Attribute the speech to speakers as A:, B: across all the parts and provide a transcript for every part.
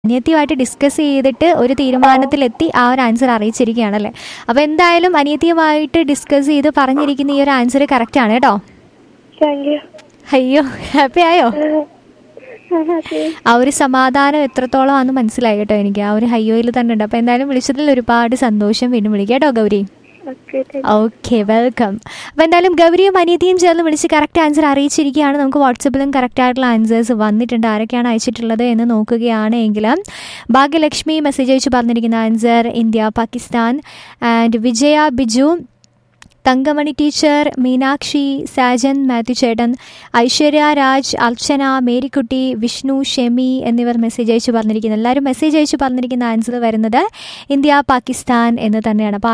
A: അനിയത്തിയുമായിട്ട് discuss ചെയ്തിട്ട് ഒരു തീരുമാനത്തിലെത്തി ആ ഒരു ആൻസർ അറിയിച്ചിരിക്കുകയാണല്ലേ. അപ്പോൾ എന്തായാലും അനിയത്തിയുമായിട്ട് ഡിസ്കസ് ചെയ്ത് പറഞ്ഞിരിക്കുന്ന ഈ ഒരു ആൻസർ കറക്റ്റ് ആണ് കേട്ടോ.
B: Thank you.
A: അയ്യോ, ഹാപ്പി ആയോ? ആ ഒരു സമാധാനം എത്രത്തോളം ആണെന്ന് മനസ്സിലായി കേട്ടോ എനിക്ക്. ആ ഒരു ഹയ്യോയിൽ തന്നെ ഉണ്ട്. അപ്പോൾ എന്തായാലും വിളിച്ചതിൽ ഒരുപാട് സന്തോഷം. വീണ്ടും വിളിക്കാം കേട്ടോ ഗൗരി. Okay, welcome. അപ്പോൾ എന്തായാലും ഗൗരിയും അനിയത്തിയും ചേർന്ന് വിളിച്ച് കറക്റ്റ് ആൻസർ അറിയിച്ചിരിക്കുകയാണ്. നമുക്ക് വാട്സപ്പിലും കറക്റ്റ് ആയിട്ടുള്ള ആൻസേഴ്സ് വന്നിട്ടുണ്ട്. ആരൊക്കെയാണ് അയച്ചിട്ടുള്ളത് എന്ന് നോക്കുകയാണെങ്കിൽ ഭാഗ്യലക്ഷ്മി മെസ്സേജ് അയച്ച് പറഞ്ഞിരിക്കുന്ന answer India Pakistan. And Vijaya Biju, Thankamani teacher, Meenakshi, Sajan, Mathew ചേട്ടൻ, ഐശ്വര്യ രാജ്, അർച്ചന, മേരിക്കുട്ടി, വിഷ്ണു, ഷെമി എന്നിവർ മെസ്സേജ് അയച്ച് പറഞ്ഞിരിക്കുന്നത്. എല്ലാവരും മെസ്സേജ് അയച്ച് പറഞ്ഞിരിക്കുന്ന ആൻസർ വരുന്നത് ഇന്ത്യ പാകിസ്ഥാൻ എന്ന് തന്നെയാണ്. അപ്പോൾ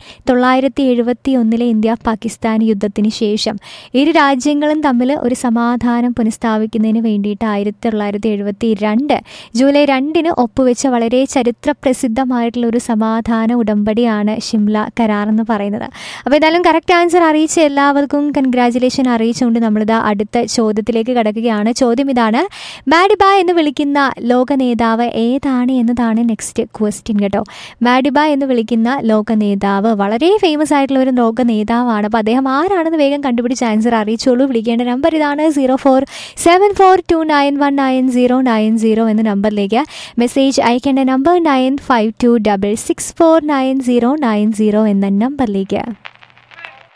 A: 1971 ഇന്ത്യ പാകിസ്ഥാൻ യുദ്ധത്തിന് ശേഷം ഇരു രാജ്യങ്ങളും തമ്മിൽ ഒരു സമാധാനം പുനഃസ്ഥാപിക്കുന്നതിന് വേണ്ടിയിട്ട് 1972 ജൂലൈ 2 ഒപ്പുവെച്ച വളരെ ചരിത്രപ്രസിദ്ധമായിട്ടുള്ള ഒരു സമാധാന ഉടമ്പടിയാണ് ഷിംല കരാർ എന്ന് പറയുന്നത്. അപ്പോൾ കറക്റ്റ് ആൻസർ അറിയിച്ച എല്ലാവർക്കും കൺഗ്രാജുലേഷൻ അറിയിച്ചുകൊണ്ട് നമ്മളിതാ അടുത്ത ചോദ്യത്തിലേക്ക് കടക്കുകയാണ്. ചോദ്യം ഇതാണ്: മാഡിബ എന്ന് വിളിക്കുന്ന ലോക നേതാവ് ഏതാണ് എന്നതാണ് നെക്സ്റ്റ് ക്വസ്റ്റ്യൻ കേട്ടോ. മാഡിബ എന്ന് വിളിക്കുന്ന ലോക നേതാവ് വളരെ ഫേമസ് ആയിട്ടുള്ള ഒരു ലോക നേതാവാണ്. അപ്പോൾ അദ്ദേഹം ആരാണെന്ന് വേഗം കണ്ടുപിടിച്ച് ആൻസർ അറിയിച്ചോളൂ. വിളിക്കേണ്ട നമ്പർ ഇതാണ് 0474291990 എന്ന നമ്പറിലേക്ക്. മെസ്സേജ് അയക്കേണ്ട നമ്പർ 9526649090 എന്ന നമ്പറിലേക്ക്.